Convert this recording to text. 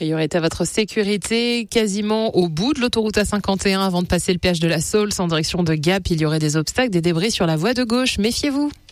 priorité à votre sécurité. Quasiment au bout de l'autoroute A51 avant de passer le péage de la Saulce en direction de Gap, il y aurait des obstacles, des débris sur la voie de gauche. Méfiez-vous.